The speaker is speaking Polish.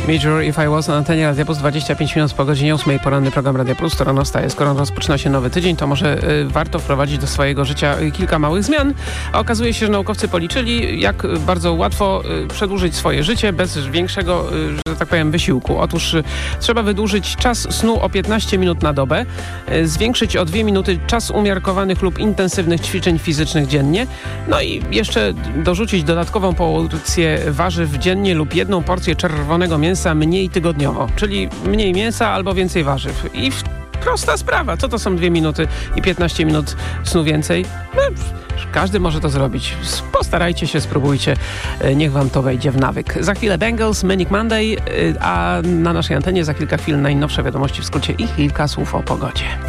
Major If I Was na antenie Radia Plus, 25 minut po godzinie 8. Poranny program Radia Plus, to rano wstaje. Skoro rozpoczyna się nowy tydzień, to może warto wprowadzić do swojego życia kilka małych zmian. A okazuje się, że naukowcy policzyli, jak bardzo łatwo przedłużyć swoje życie bez większego, że tak powiem, wysiłku. Otóż trzeba wydłużyć czas snu o 15 minut na dobę, zwiększyć o 2 minuty czas umiarkowanych lub intensywnych ćwiczeń fizycznych dziennie, no i jeszcze dorzucić dodatkową porcję warzyw dziennie lub jedną porcję czerwonego mięsa mniej tygodniowo, czyli mniej mięsa albo więcej warzyw. I prosta sprawa. Co to są 2 minuty i 15 minut snu więcej? No, każdy może to zrobić. Postarajcie się, spróbujcie. Niech wam to wejdzie w nawyk. Za chwilę Bengals, Manic Monday, a na naszej antenie za kilka chwil najnowsze wiadomości w skrócie i kilka słów o pogodzie.